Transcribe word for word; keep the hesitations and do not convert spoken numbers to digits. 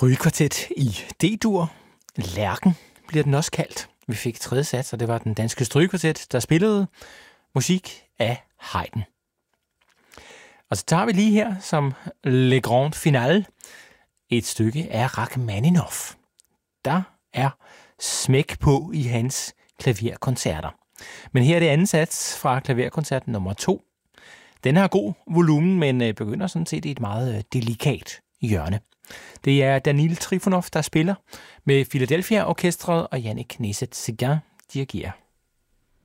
Strygekvartet i D-dur. Lærken bliver den også kaldt. Vi fik tredje sats, og det var den danske strygekvartet, der spillede musik af Haydn. Og så tager vi lige her som Le Grand Finale et stykke af Rachmaninoff. Der er smæk på i hans klaverkoncerter. Men her er det anden sats fra klaverkoncert nummer to. Den har god volumen, men begynder sådan set i et meget delikat hjørne. Det er Danil Trifonov, der spiller med Philadelphia Orkestret, og Yannick Nézet-Séguin dirigerer.